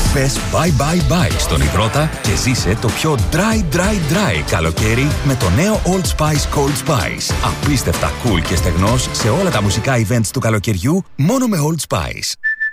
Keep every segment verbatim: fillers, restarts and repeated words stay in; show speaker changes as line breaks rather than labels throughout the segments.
Πες bye bye bye στον υδρότα και ζήσε το πιο dry dry dry καλοκαίρι με το νέο Old Spice Cold Spice. Απίστευτα cool και στεγνός σε όλα τα μουσικά events του καλοκαιριού μόνο με Old Spice.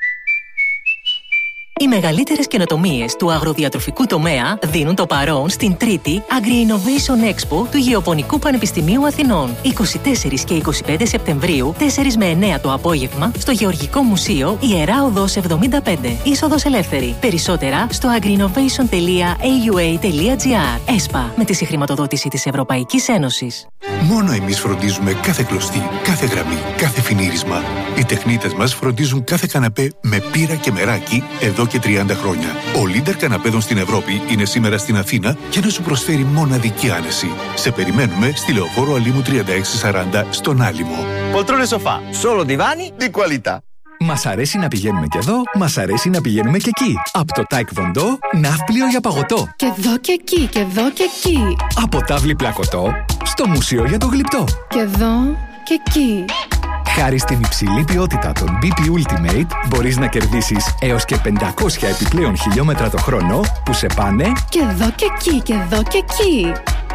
Οι μεγαλύτερες καινοτομίες του αγροδιατροφικού τομέα δίνουν το παρόν στην τρίτη Agri-Innovation Expo του Γεωπονικού Πανεπιστημίου Αθηνών. είκοσι τέσσερις και είκοσι πέντε Σεπτεμβρίου, τέσσερα με εννέα το απόγευμα, στο Γεωργικό Μουσείο Ιερά Οδός εβδομήντα πέντε. Είσοδος ελεύθερη. Περισσότερα στο agriinnovation τελεία a u a τελεία g r. ΕΣΠΑ, με τη συγχρηματοδότηση της Ευρωπαϊκής Ένωσης.
Μόνο εμείς φροντίζουμε κάθε κλωστή, κάθε γραμμή, κάθε φινίρισμα. Οι τεχνίτες μας φροντίζουν κάθε καναπέ με πύρα και μεράκι εδώ και τριάντα χρόνια. Ο Leader καναπέδων στην Ευρώπη είναι σήμερα στην Αθήνα για να σου προσφέρει μοναδική άνεση. Σε περιμένουμε στη Λεωφόρο Αλήμου τριάντα έξι σαράντα στον Άλυμο.
Poltrone sofà, solo divani di qualità.
Μας αρέσει να πηγαίνουμε και εδώ, μας αρέσει να πηγαίνουμε και εκεί. Από το Taekwondo, ναύπλιο για παγωτό.
Και εδώ και εκεί, και εδώ και εκεί.
Από τάβλη πλακωτό, στο μουσείο για το γλυπτό.
Και εδώ και εκεί.
Χάρη στην υψηλή ποιότητα των μπι πι Ultimate, μπορείς να κερδίσεις έως και πεντακόσια επιπλέον χιλιόμετρα το χρόνο που σε πάνε
και εδώ και εκεί, και εδώ και εκεί.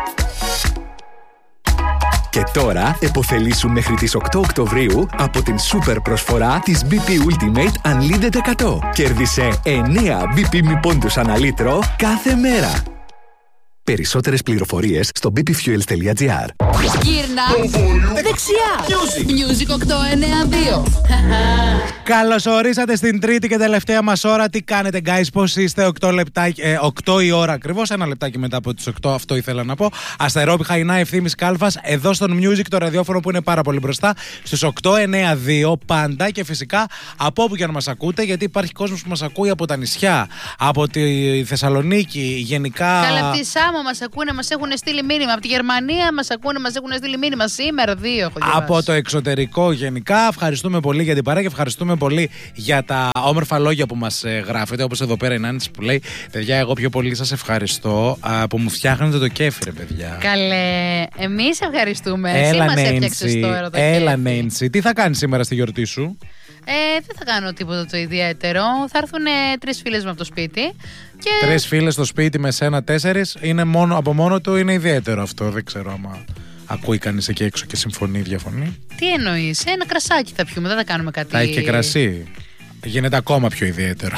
Και τώρα επωφελήσου μέχρι τις οκτώ Οκτωβρίου από την σούπερ προσφορά της μπι πι Ultimate Unlimited εκατό. Κέρδισε εννέα μπι πι μη πόντους ανά λίτρο κάθε μέρα. Περισσότερες πληροφορίες στο μπι πι fuels τελεία τζι άρ.
Γύρνα δεξιά. Music, Music οκτώ εννέα δύο.
Καλώς ορίσατε στην τρίτη και τελευταία μας ώρα. Τι κάνετε, guys, πώς είστε? οκτώ λεπτάκι, ε, οκτώ η ώρα ακριβώς. Ένα λεπτάκι μετά από τις οκτώ, αυτό ήθελα να πω. Αστερόπη Χαϊνά, Ευθύμης Κάλφας, εδώ στον Music, το ραδιόφωνο που είναι πάρα πολύ μπροστά. Στους οκτώ εννέα δύο πάντα και φυσικά από όπου και αν μας ακούτε, γιατί υπάρχει κόσμος που μας ακούει από τα νησιά, από τη Θεσσαλονίκη, γενικά.
Καλά, από τη Σάμο μας ακούνε, μας έχουν στείλει μήνυμα. Από τη Γερμανία μας ακούνε, μας έχουν στείλει μήνυμα σήμερα, δύο έχω διαβάσει.
Από το εξωτερικό γενικά. Ευχαριστούμε πολύ για την παρά και ευχαριστούμε πολύ για τα όμορφα λόγια που μας ε, γράφετε. Όπως εδώ πέρα η Νάνση που λέει: παιδιά, εγώ πιο πολύ σας ευχαριστώ α, που μου φτιάχνετε το κέφι, ρε παιδιά.
Καλέ, εμείς ευχαριστούμε.
Έλα,
εσύ μας έφτιαξες τώρα το
Έλα,
κέφι.
Νάνση, τι θα κάνεις σήμερα στη γιορτή σου?
Ε, δεν θα κάνω τίποτα το ιδιαίτερο. Θα έρθουν τρεις φίλες μου από το σπίτι. Και...
Τρεις φίλες στο σπίτι με σένα τέσσερις. Είναι μόνο, από μόνο του είναι ιδιαίτερο αυτό. Δεν ξέρω άμα ακούει κανείς εκεί έξω και συμφωνεί, διαφωνεί.
Τι εννοείς? Ένα κρασάκι θα πιούμε, δεν θα κάνουμε κάτι.
Θα έχει και κρασί. Γίνεται ακόμα πιο ιδιαίτερο.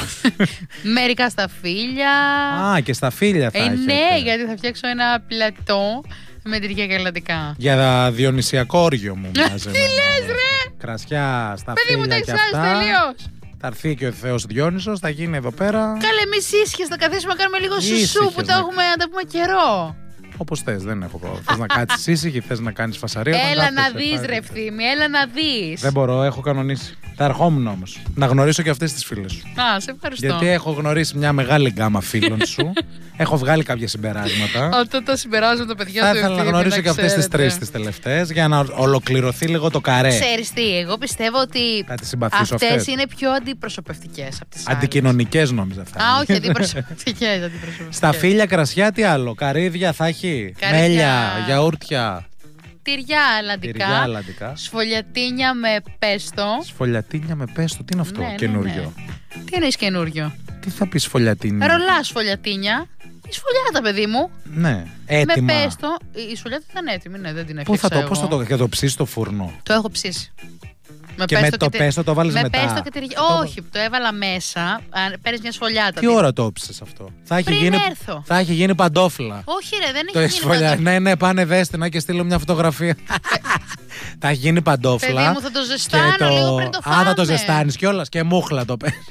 Μερικά σταφύλια.
Α, και σταφύλια θα
ε,
έχετε.
Ναι, γιατί θα φτιάξω ένα πλατό με τυριά και αλατικά.
Για διονυσιακό όργιο μου.
Τι λες, ρε!
Κρασιά, σταφύλια.
Παιδί μου, τα
και
εξάζεις
αυτά.
τελείως.
Θα έρθει και ο Θεός Διόνυσος, θα γίνει εδώ πέρα.
Καλέ, εμείς ίσχυες θα καθίσουμε να κάνουμε λίγο
Ήσυχες,
σουσού που τα
ναι.
έχουμε να τα πούμε καιρό.
Όπως θες, δεν έχω πρόβλημα. Θες να κάτσεις ήσυχη, θες να κάνεις φασαρία.
Έλα να δεις, ρε Ευθύμη, έλα να δεις.
Δεν μπορώ, έχω κανονίσει. Θα ερχόμουν όμως. Να γνωρίσω και αυτές τις φίλες σου.
Α, σε ευχαριστώ.
Γιατί έχω γνωρίσει μια μεγάλη γκάμα φίλων σου. Έχω βγάλει κάποια συμπεράσματα.
Αυτό το συμπεράσματα, παιδιά,
Θα
του
ήθελα να γνωρίσω και αυτές τις τρεις τις τελευταίες για να ολοκληρωθεί λίγο το καρέ.
Ξέρεις τι, εγώ πιστεύω ότι
αυτές
αυτές είναι πιο αντιπροσωπευτικές από τις άλλες.
Αντικοινωνικές νόμιζα θα
Α, όχι, αντιπροσωπευτικές.
Στα φύλλα κρασιά τι άλλο? Καρύδια θα έχει? Μέλια, γιαούρτια.
Τυριά αλλαντικά. Σφολιατίνια με πέστο.
Σφολιατίνια με πέστο, τι είναι αυτό?
Ναι,
καινούριο.
Ναι, ναι. Τι εννοείς καινούριο?
Τι θα πει σφολιατίνια?
Ρολά σφολιατίνια. Η σφολιάτα, παιδί μου.
Ναι, έτοιμα.
Με πέστο. Η σφολιάτα ήταν έτοιμη, ναι, δεν την έφτιαξα.
Πού θα το,
εγώ.
πώς θα το, θα το ψήσεις στο φούρνο?
Το έχω ψήσει. Με
και με το και πέστο το βάλεις
με
μετά?
Πέστο και τυριά. Όχι, το έβαλα μέσα. Παίρνεις μια σφολιάτα.
Τι ώρα το όψες αυτό? Θα έχει,
Πριν
γίνει,
έρθω.
θα έχει γίνει παντόφλα.
Όχι, ρε, δεν
το
έχει γίνει
παντόφλα.
παντόφλα.
Ναι, ναι, πάνε δέστε να και στείλω μια φωτογραφία. Θα έχει γίνει παντόφλα.
Παιδί μου, θα το ζεστάνω
το...
λίγο πριν το φάμε.
Α, θα το ζεστάνεις κιόλας και μούχλα το παίρνει.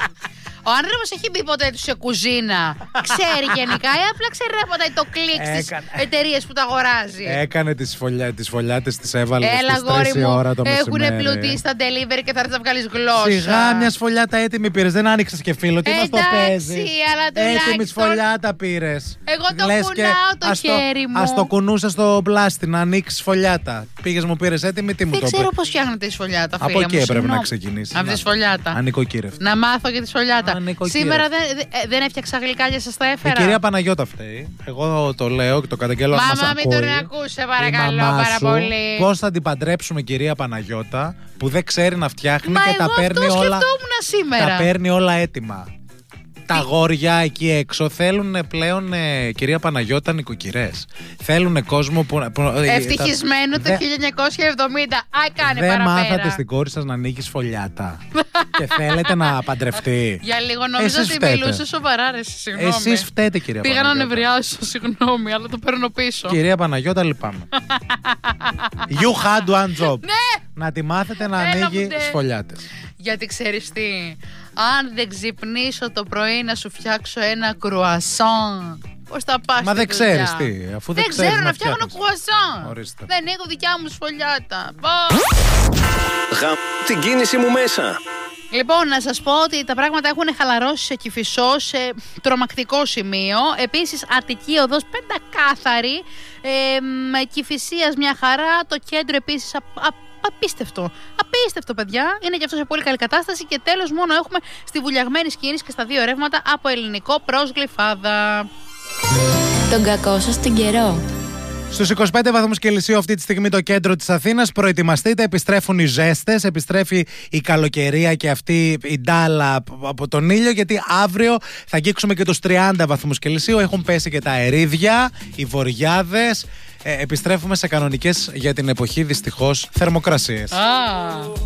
Ο άνθρωπος έχει μπει ποτέ του σε κουζίνα? Ξέρει γενικά ή απλά ξερέποντα το κλικ στις εταιρείες που τα αγοράζει?
Έκανε τις, φωλιά, τις φωλιάτες, τις έβαλε στις
γόρι
τρεις η ώρα το μεσημέρι.
Έχουνε πλουτίσει στα delivery και θα έρθεις να βγάλεις γλώσσα.
Σιγά, μια σφολιάτα έτοιμη πήρες, δεν άνοιξες και φίλο, τι μας το παίζεις?
Εντάξει, αλλά τουλάχιστον
έτοιμη σφολιάτα πήρες.
Εγώ το
Λες
κουνάω το
ας
χέρι
το,
μου.
Ας το κουνούσε στο πλάστη να ανοίξει σφολιάτα. Πήγες μου πήρες έτοιμη, τι μου
δεν
το
ξέρω
πήρες?
πώς φτιάχνετε η σφολιάτα, φίλε
Από εκεί
μου,
έπρεπε
συγγνώμη.
να ξεκινήσεις.
Από τη σφολιάτα.
Ανοικοκύρευτη.
Να μάθω και τη σφολιάτα. Σήμερα δεν, δεν έφτιαξα γλυκά, σας τα έφερα.
Η κυρία Παναγιώτα φταίει. Εγώ το λέω και το καταγγέλω.
Μάμα, μην τον ακούσε, παρακαλώ, πάρα πολύ.
Πώς θα την παντρέψουμε, κυρία Παναγιώτα, που δεν ξέρει να φτιάχνει
Μα
και
εγώ
τα παίρνει
αυτό
όλα.
σκεφτόμουν σήμερα.
Τα παίρνει όλα έτοιμα. τα αγόρια εκεί έξω θέλουν πλέον, ε, κυρία Παναγιώτα, νοικοκυρές. Θέλουν κόσμο που. που
ευτυχισμένο
τα...
το χίλια εννιακόσια εβδομήντα. Α, κάνει
Δεν
παραπέρα.
μάθατε στην κόρη σας να ανοίγει σφολιάτα. Και θέλετε να παντρευτεί.
Για λίγο νομίζω
Εσείς
ότι
φταίτε.
μιλούσε σοβαρά, ρε, συγγνώμη.
Εσείς φταίτε, κυρία
Πήγα να
Παναγιώτα.
νευριάσω, συγγνώμη, αλλά το παίρνω πίσω.
Κυρία Παναγιώτα, λυπάμαι. You had one job.
Ναι!
Να τη μάθετε να
Έλα,
ανοίγει
μου, ντε.
σφολιάτες.
Γιατί ξέρεις τι, αν δεν ξυπνήσω το πρωί να σου φτιάξω ένα κρουασόν, πώς θα πας
Μα
στη
δεν
δουλειά?
ξέρεις τι, αφού δεν,
Δεν
ξέρεις
ξέρω να
φτιάχνεις.
φτιάχνω κρουασόν.
Ορίστε.
Δεν έχω δικιά μου σφολιάτα.
Γαμ την κίνηση μου μέσα.
Λοιπόν, να σας πω ότι τα πράγματα έχουν χαλαρώσει σε Κηφισό σε τρομακτικό σημείο. Επίσης, Αττική οδός πεντακάθαρη, ε, με Κηφισίας μια χαρά. Το κέντρο επίσης α, α, απίστευτο. Απίστευτο, παιδιά. Είναι και αυτό σε πολύ καλή κατάσταση. Και τέλος, μόνο έχουμε στη βουλιαγμένη κίνηση και στα δύο ρεύματα από Ελληνικό προς Γλυφάδα.
Τον κακό σας την καιρό.
Στους είκοσι πέντε βαθμούς Κελσίου αυτή τη στιγμή το κέντρο της Αθήνας. Προετοιμαστείτε, επιστρέφουν οι ζέστες, επιστρέφει η καλοκαιρία και αυτή η ντάλα από τον ήλιο, γιατί αύριο θα αγγίξουμε και τους τριάντα βαθμούς Κελσίου. Έχουν πέσει και τα ερίδια, οι βοριάδες. Ε, επιστρέφουμε σε κανονικές για την εποχή δυστυχώς θερμοκρασίες.
Ah.